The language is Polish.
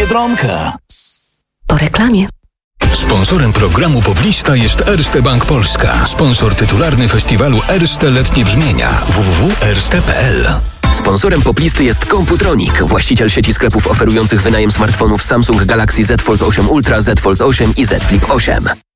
Biedronka. Po reklamie. Sponsorem programu Poblista jest Erste Bank Polska, sponsor tytularny festiwalu Erste Letnie Brzmienia www.erste.pl. Sponsorem Poplisty jest Computronic, właściciel sieci sklepów oferujących wynajem smartfonów Samsung Galaxy Z Fold 8 Ultra, Z Fold 8 i Z Flip 8.